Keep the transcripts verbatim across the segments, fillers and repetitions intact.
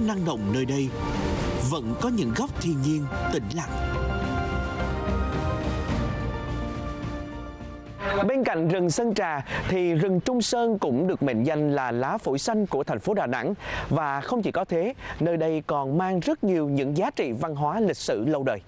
năng động nơi đây vẫn có những góc thiên nhiên tĩnh lặng. Bên cạnh rừng Sơn Trà thì rừng Trung Sơn cũng được mệnh danh là lá phổi xanh của thành phố Đà Nẵng. Và không chỉ có thế, nơi đây còn mang rất nhiều những giá trị văn hóa lịch sử lâu đời.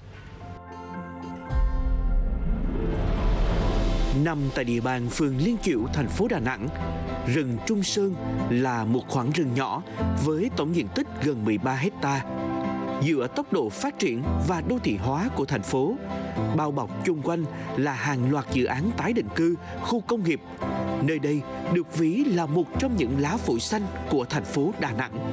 Nằm tại địa bàn phường Liên Chiểu, thành phố Đà Nẵng, rừng Trung Sơn là một khoảng rừng nhỏ với tổng diện tích gần mười ba héc ta. Giữa tốc độ phát triển và đô thị hóa của thành phố, bao bọc chung quanh là hàng loạt dự án tái định cư, khu công nghiệp. Nơi đây được ví là một trong những lá phổi xanh của thành phố Đà Nẵng.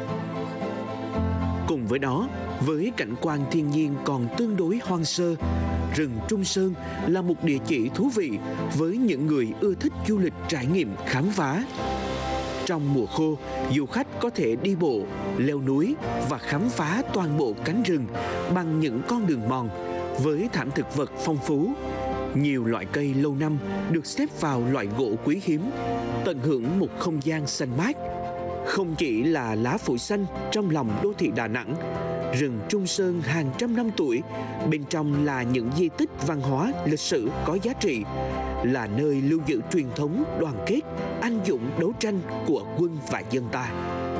Cùng với đó, với cảnh quan thiên nhiên còn tương đối hoang sơ, rừng Trung Sơn là một địa chỉ thú vị với những người ưa thích du lịch trải nghiệm khám phá. Trong mùa khô, du khách có thể đi bộ, leo núi và khám phá toàn bộ cánh rừng bằng những con đường mòn với thảm thực vật phong phú. Nhiều loại cây lâu năm được xếp vào loại gỗ quý hiếm, tận hưởng một không gian xanh mát. Không chỉ là lá phổi xanh trong lòng đô thị Đà Nẵng, rừng Trung Sơn hàng trăm năm tuổi, bên trong là những di tích văn hóa, lịch sử có giá trị, là nơi lưu giữ truyền thống đoàn kết, anh dũng đấu tranh của quân và dân ta.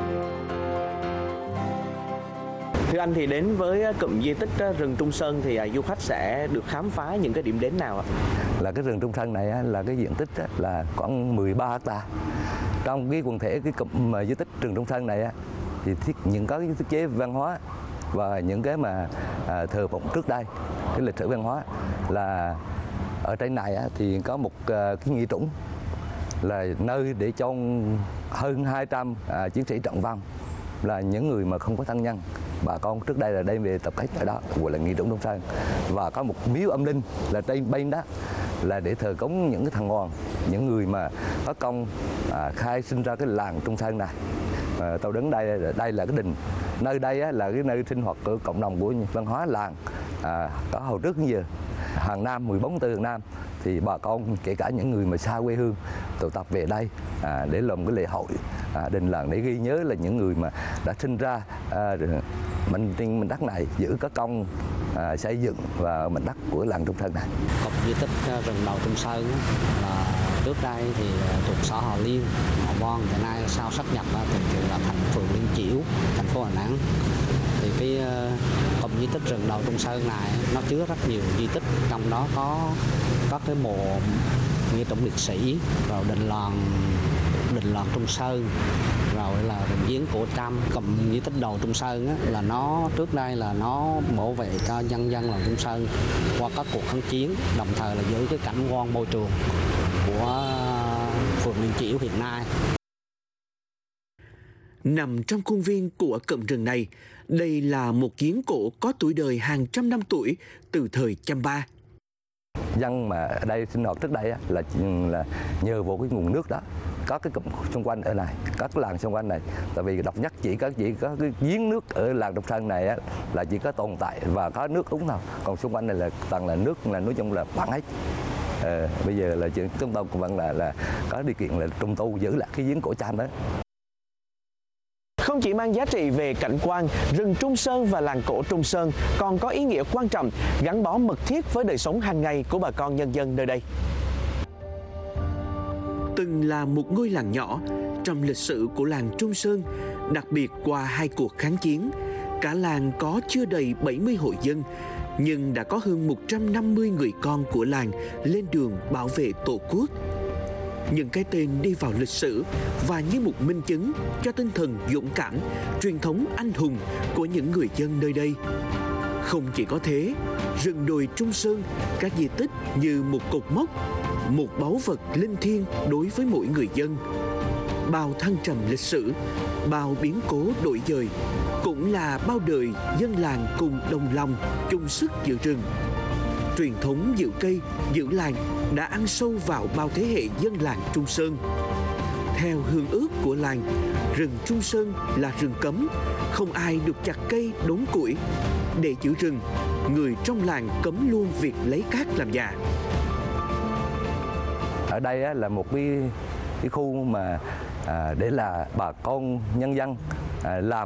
Thưa anh, thì đến với cụm di tích rừng Trung Sơn thì du khách sẽ được khám phá những cái điểm đến nào ạ? Là cái rừng Trung Sơn này là cái diện tích là khoảng mười ba héc ta. Trong cái quần thể cái cụm di tích rừng Trung Sơn này thì những có cái thiết chế văn hóa và những cái mà à, thờ phụng trước đây, cái lịch sử văn hóa là ở trên này thì có một cái nghĩa trũng là nơi để cho hơn hai trăm à, chiến sĩ trận vong, là những người mà không có thân nhân, bà con trước đây là đem về tập kết ở đó, gọi là nghĩa trũng Trung Sơn. Và có một miếu âm linh là trên bên đó là để thờ cúng những cái thằng ngoan, những người mà có công à, khai sinh ra cái làng Trung Sơn này. À, tôi đứng đây, đây là cái đình, nơi đây á, là cái nơi sinh hoạt của cộng đồng của văn hóa làng. À, có hồi trước đến giờ hàng năm mười bốn tháng tư hàng năm thì bà con kể cả những người mà xa quê hương tụ tập về đây à, để làm cái lễ hội à, đình làng để ghi nhớ là những người mà đã sinh ra à, mình trên mảnh đất này, giữ có công à, xây dựng và mảnh đất của làng Trung Sơn này. Cụm di tích rừng đầu Trung Sơn là trước đây thì thuộc xã Hòa Liên, Hòa Bon, hiện nay sau sáp nhập thì là thành phường Liên Chiểu, thành phố Đà Nẵng. Thì cái cụm di tích rừng đầu Trung Sơn này nó chứa rất nhiều di tích, trong đó có các cái mộ nghĩa trang liệt sĩ, rồi đình làng đình làng Trung Sơn, rồi là đình giếng cổ Trăm. Cụm di tích đầu Trung Sơn á, là nó trước đây là nó bảo vệ cho nhân dân làng Trung Sơn qua các cuộc kháng chiến, đồng thời là giữ cái cảnh quan môi trường của phường Liên Chiểu hiện nay. Nằm trong khuôn viên của cụm rừng này, đây là một giếng cổ có tuổi đời hàng trăm năm tuổi từ thời Chăm Ba. Dân mà ở đây sinh hoạt trước đây là, là nhờ vào cái nguồn nước đó, có cái cụm xung quanh ở này, các làng xung quanh này. Tại vì độc nhất chỉ có chỉ có cái giếng nước ở làng Trung Sơn này là chỉ có tồn tại và có nước uống thôi, còn xung quanh này là toàn là nước, là nói chung là bằng hết. À, bây giờ là chúng tôi cũng vẫn là là có điều kiện là trùng tu giữ lại cái giếng cổ Trăm đó. Không chỉ mang giá trị về cảnh quan, rừng Trung Sơn và làng cổ Trung Sơn còn có ý nghĩa quan trọng, gắn bó mật thiết với đời sống hàng ngày của bà con nhân dân nơi đây. Từng là một ngôi làng nhỏ trong lịch sử của làng Trung Sơn, đặc biệt qua hai cuộc kháng chiến, cả làng có chưa đầy bảy mươi hộ dân, nhưng đã có hơn một trăm năm mươi người con của làng lên đường bảo vệ Tổ quốc. Những cái tên đi vào lịch sử và như một minh chứng cho tinh thần dũng cảm, truyền thống anh hùng của những người dân nơi đây. Không chỉ có thế, rừng đồi Trung Sơn, các di tích như một cột mốc, một báu vật linh thiêng đối với mỗi người dân. Bao thăng trầm lịch sử, bao biến cố đổi dời, cũng là bao đời dân làng cùng đồng lòng, chung sức giữ rừng. Truyền thống giữ cây, giữ làng đã ăn sâu vào bao thế hệ dân làng Trung Sơn. Theo hương ước của làng, rừng Trung Sơn là rừng cấm, không ai được chặt cây đốn củi. Để giữ rừng, người trong làng cấm luôn việc lấy cát làm nhà. Ở đây là một cái, cái khu mà à, để là bà con nhân dân à, làm